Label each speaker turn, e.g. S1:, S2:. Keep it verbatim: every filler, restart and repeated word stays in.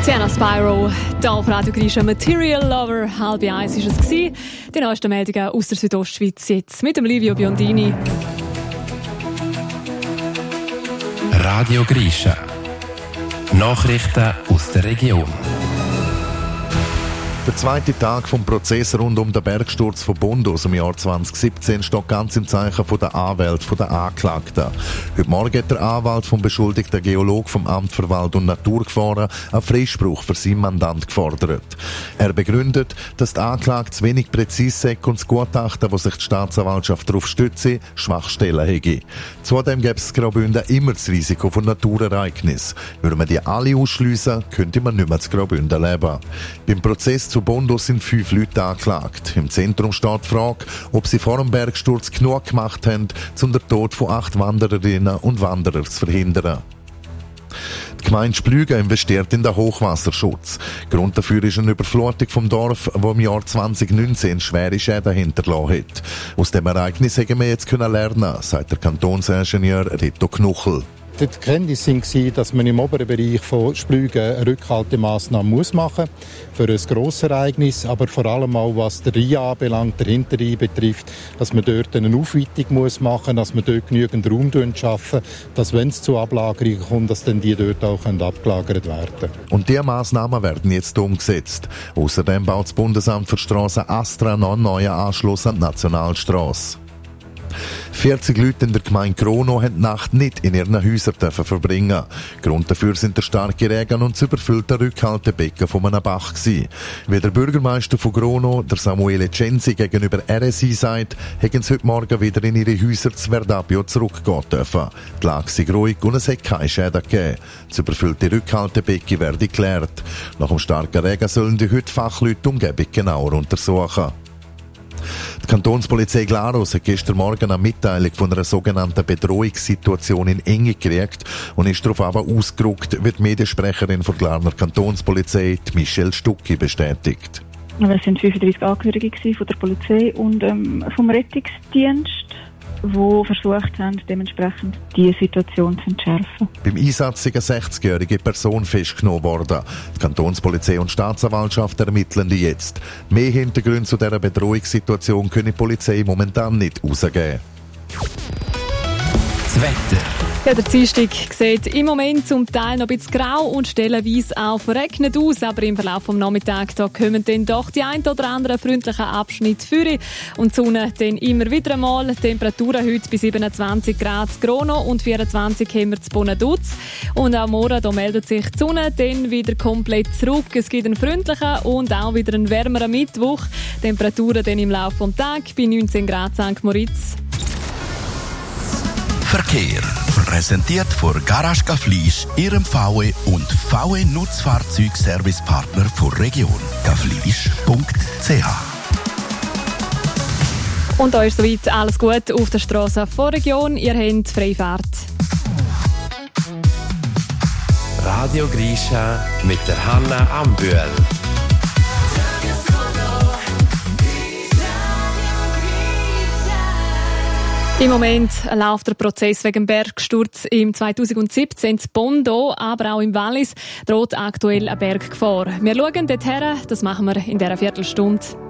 S1: Tiana Spyro, hier auf Radio Grisha Material Lover, halb eins war es gewesen. Die neuesten Meldungen aus der Südostschweiz jetzt mit dem Livio Biondini.
S2: Radio Grisha. Nachrichten aus der Region.
S3: Der zweite Tag vom Prozess rund um den Bergsturz von Bund aus dem Jahr zwanzig siebzehn steht ganz im Zeichen von der Anwälte der Anklagten. Heute Morgen hat der Anwalt vom beschuldigten Geolog vom Amt für Wald- und Naturgefahren einen Freispruch für seinen Mandant gefordert. Er begründet, dass die Anklage zu wenig präzise sei und das Gutachten, das sich die Staatsanwaltschaft darauf stütze, Schwachstellen hätte. Zudem gäbe es in Graubünden immer das Risiko von Naturereignissen. Würde man die alle ausschliessen, könnte man nicht mehr in Graubünden leben. Beim Prozess zu Bondo sind fünf Leute angeklagt. Im Zentrum steht die Frage, ob sie vor dem Bergsturz genug gemacht haben, um den Tod von acht Wandererinnen und Wanderern zu verhindern. Die Gemeinde Splügen investiert in den Hochwasserschutz. Grund dafür ist eine Überflutung vom Dorf, die im Jahr zwanzig neunzehn schwere Schäden hinterlassen hat. Aus dem Ereignis hätten wir jetzt lernen können, sagt der Kantonsingenieur Reto Knuchel.
S4: Die Erkenntnisse waren, dass man im oberen Bereich von Splügen eine Rückhaltemaßnahme muss machen muss für ein grosses Ereignis, aber vor allem auch, was der Rhein anbelangt, der Hinterrhein betrifft, dass man dort eine Aufweitung muss machen muss, dass man dort genügend Raum schaffen, dass, wenn es zu Ablagerungen kommt, dass dann die dort auch abgelagert werden können.
S3: Und diese Massnahmen werden jetzt umgesetzt. Außerdem baut das Bundesamt für Strassen Astra noch einen neuen Anschluss an die Nationalstrasse. vierzig Leute in der Gemeinde Grono haben die Nacht nicht in ihren Häusern verbringen. Grund dafür sind der starke Regen und das überfüllte Rückhaltebecken von einem Bach gewesen. Wie der Bürgermeister von Grono, der Samuele Censi, gegenüber R S I sagt, hätten sie heute Morgen wieder in ihre Häuser zu Verdapio zurückgehen dürfen. Die Lage sei ruhig und es hat keine Schäden gegeben. Das überfüllte Rückhaltebecken werde geklärt. Nach dem starken Regen sollen die heute Fachleute die Umgebung genauer untersuchen. Die Kantonspolizei Glarus hat gestern Morgen eine Mitteilung von einer sogenannten Bedrohungssituation in Enge gekriegt und ist darauf aber ausgerückt, wie die Mediensprecherin von Glarner Kantonspolizei, Michelle Stucki, bestätigt.
S5: Es waren fünfunddreissig Angehörige von der Polizei und ähm, vom Rettungsdienst, die versucht haben, dementsprechend die Situation zu entschärfen.
S3: Beim Einsatz ist eine sechzigjährige Person festgenommen worden. Die Kantonspolizei und Staatsanwaltschaft ermitteln die jetzt. Mehr Hintergründe zu dieser Bedrohungssituation können die Polizei momentan nicht herausgeben.
S2: Das Wetter.
S1: Ja, der Dienstag sieht im Moment zum Teil noch ein bisschen grau und stellenweise auch verregnet aus, aber im Verlauf des Nachmittags da kommen dann doch die ein oder anderen freundlichen Abschnitte führen und die Sonne dann immer wieder einmal. Temperaturen heute bei siebenundzwanzig Grad in Grono und vierundzwanzig haben wir zu Bonaduz. Und auch morgen da meldet sich die Sonne dann wieder komplett zurück. Es gibt einen freundlichen und auch wieder einen wärmeren Mittwoch. Temperaturen dann im Laufe des Tages bei neunzehn Grad Sankt Moritz.
S2: Verkehr. Präsentiert von Garage Gaflisch, Ihrem V W und V W Nutzfahrzeugservicepartner der Region. gaflisch punkt c h.
S1: Und da ist soweit alles gut auf der Straße vor der Region. Ihr habt Freifahrt.
S2: Radio Grisha mit der Hanna Ambühl.
S1: Im Moment läuft der Prozess wegen Bergsturz im zweitausendsiebzehn in Bondo, aber auch im Wallis droht aktuell eine Berggefahr. Wir schauen dorthin, das machen wir in dieser Viertelstunde.